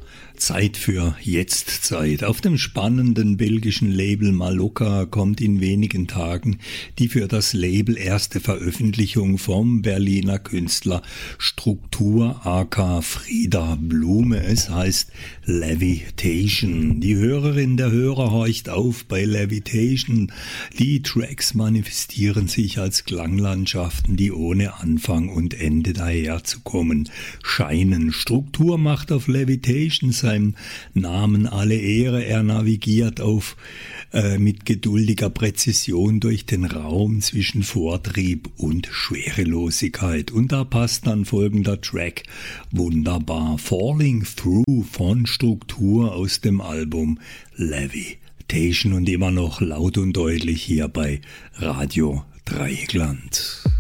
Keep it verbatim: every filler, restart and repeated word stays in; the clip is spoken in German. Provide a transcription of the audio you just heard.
Zeit für Jetztzeit. Auf dem spannenden belgischen Label Maloka kommt in wenigen Tagen die für das Label erste Veröffentlichung vom Berliner Künstler Struktur aka Frieda Blume. Es heißt Levitation. Die Hörerin, der Hörer horcht auf bei Levitation. Die Tracks manifestieren sich als Klanglandschaften, die ohne Anfang und Ende daherzukommen scheinen. Struktur macht auf Levitation seinem Namen alle Ehre. Er navigiert auf äh, mit geduldiger Präzision durch den Raum zwischen Vortrieb und Schwerelosigkeit. Und da passt dann folgender Track wunderbar. Falling Through von Struktur aus dem Album Levitation und immer noch laut und deutlich hier bei Radio Dreieckland.